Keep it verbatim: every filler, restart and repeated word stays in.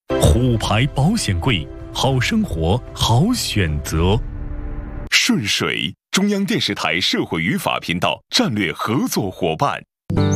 虎牌保险柜，好生活，好选择。 顺水，中央电视台社会与法频道战略合作伙伴。